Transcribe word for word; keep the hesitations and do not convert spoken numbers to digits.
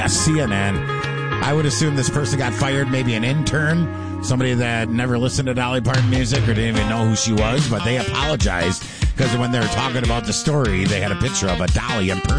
C N N. I would assume this person got fired, maybe an intern, somebody that never listened to Dolly Parton music or didn't even know who she was, but they apologized because when they were talking about the story, they had a picture of a Dolly in person.